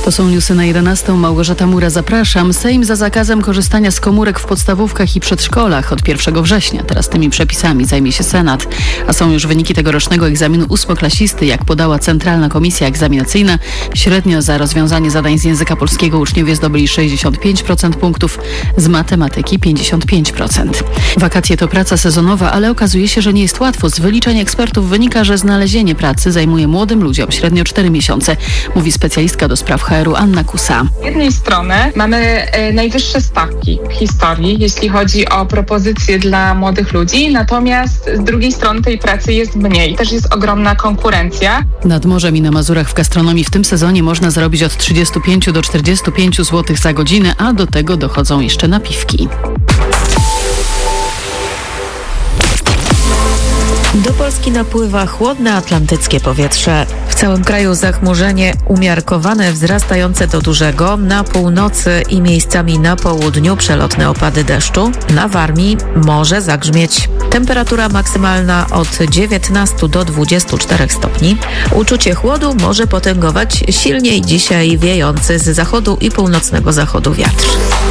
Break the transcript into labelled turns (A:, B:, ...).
A: To są newsy na 11. Małgorzata Mura, zapraszam. Sejm za zakazem korzystania z komórek w podstawówkach i przedszkolach od 1 września. Teraz tymi przepisami zajmie się Senat. A są już wyniki tegorocznego egzaminu ósmoklasisty. Jak podała Centralna Komisja Egzaminacyjna, średnio za rozwiązanie zadań z języka polskiego uczniowie zdobyli 65% punktów, z matematyki 55%. Wakacje to praca sezonowa, ale okazuje się, że nie jest łatwo. Z wyliczeń ekspertów wynika, że znalezienie pracy zajmuje młodym ludziom średnio 4 miesiące, mówi specjalistka do spraw HR-u Anna Kusa.
B: Z jednej strony mamy najwyższe stawki w historii, jeśli chodzi o propozycje dla młodych ludzi, natomiast z drugiej strony tej pracy jest mniej. Też jest ogromna konkurencja.
A: Nad morzem i na Mazurach w gastronomii w tym sezonie można zarobić od 35 do 45 zł za godzinę, a do tego dochodzą jeszcze napiwki.
C: Do Polski napływa chłodne atlantyckie powietrze. W całym kraju zachmurzenie umiarkowane, wzrastające do dużego. Na północy i miejscami na południu przelotne opady deszczu. Na Warmii może zagrzmieć. Temperatura maksymalna od 19 do 24 stopni. Uczucie chłodu może potęgować silniej dzisiaj wiejący z zachodu i północnego zachodu wiatr.